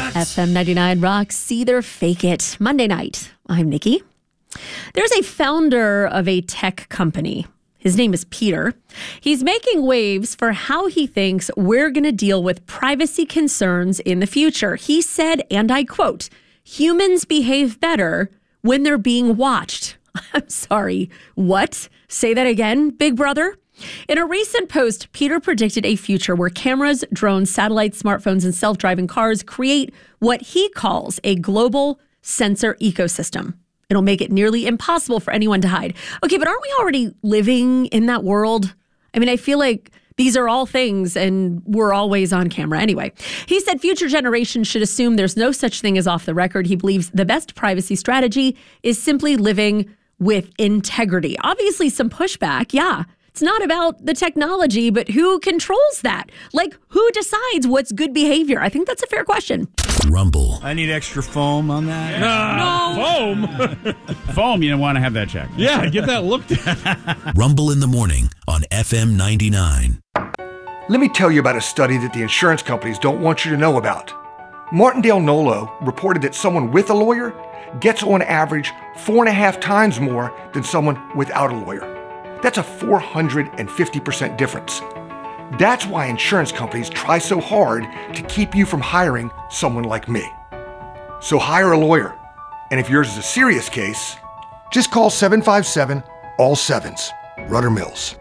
FM 99 rocks, see their fake it. Monday night. I'm Nikki. There's a founder of a tech company. His name is Peter. He's making waves for how he thinks we're going to deal with privacy concerns in the future. He said, and I quote, "Humans behave better when they're being watched." I'm sorry, what? Say that again, big brother? In a recent post, Peter predicted a future where cameras, drones, satellites, smartphones, and self-driving cars create what he calls a global sensor ecosystem. It'll make it nearly impossible for anyone to hide. Okay, but aren't we already living in that world? I mean, I feel like these are all things and we're always on camera anyway. He said future generations should assume there's no such thing as off the record. He believes the best privacy strategy is simply living with integrity. Obviously, some pushback, yeah. It's not about the technology, but who controls that? Like, who decides what's good behavior? I think that's a fair question. Rumble. I need extra foam on that. Foam? Foam, you don't want to have that checked. Yeah, get that looked at. Rumble in the morning on FM 99. Let me tell you about a study that the insurance companies don't want you to know about. Martindale Nolo reported that someone with a lawyer gets on average 4.5 times more than someone without a lawyer. That's a 450% difference. That's why insurance companies try so hard to keep you from hiring someone like me. So hire a lawyer. And if yours is a serious case, just call 757 all sevens. Rudder Mills.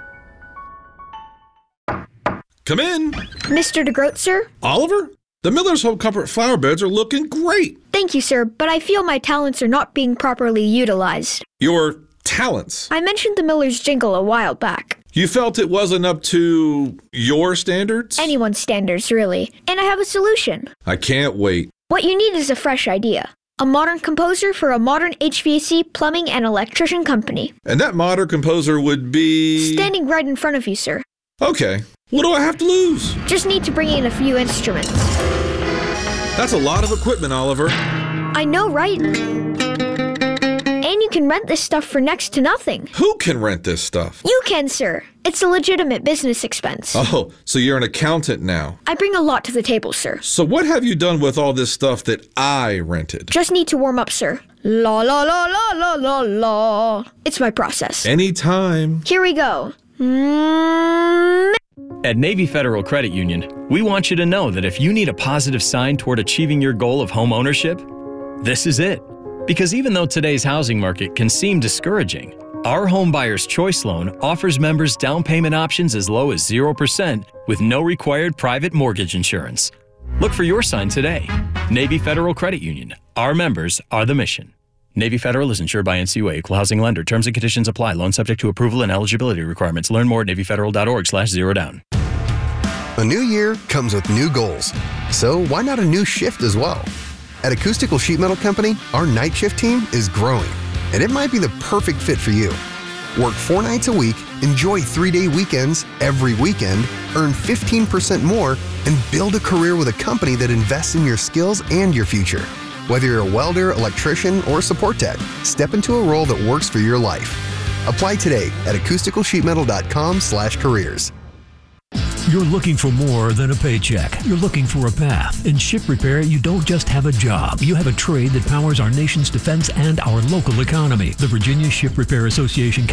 Come in. Mr. DeGroat, sir? Oliver? The Miller's Home Comfort flower beds are looking great. Thank you, sir, but I feel my talents are not being properly utilized. Your talents? I mentioned the Miller's jingle a while back. You felt it wasn't up to your standards? Anyone's standards, really. And I have a solution. I can't wait. What you need is a fresh idea. A modern composer for a modern HVAC, plumbing, and electrician company. And that modern composer would be... Standing right in front of you, sir. Okay. What do I have to lose? Just need to bring in a few instruments. That's a lot of equipment, Oliver. I know, right? And you can rent this stuff for next to nothing. Who can rent this stuff? You can, sir. It's a legitimate business expense. Oh, so you're an accountant now. I bring a lot to the table, sir. So what have you done with all this stuff that I rented? Just need to warm up, sir. La la la la la la la. It's my process. Anytime. Here we go. At Navy Federal Credit Union, we want you to know that if you need a positive sign toward achieving your goal of home ownership, this is it. Because even though today's housing market can seem discouraging, our Home Buyer's Choice Loan offers members down payment options as low as 0% with no required private mortgage insurance. Look for your sign today. Navy Federal Credit Union. Our members are the mission. Navy Federal is insured by NCUA, Equal Housing Lender. Terms and conditions apply. Loan subject to approval and eligibility requirements. Learn more at NavyFederal.org/zerodown. A new year comes with new goals. So why not a new shift as well? At Acoustical Sheet Metal Company, our night shift team is growing, and it might be the perfect fit for you. Work 4 nights a week, enjoy 3-day weekends every weekend, earn 15% more, and build a career with a company that invests in your skills and your future. Whether you're a welder, electrician, or support tech, step into a role that works for your life. Apply today at AcousticalSheetMetal.com/careers. You're looking for more than a paycheck. You're looking for a path. In ship repair, you don't just have a job. You have a trade that powers our nation's defense and our local economy. The Virginia Ship Repair Association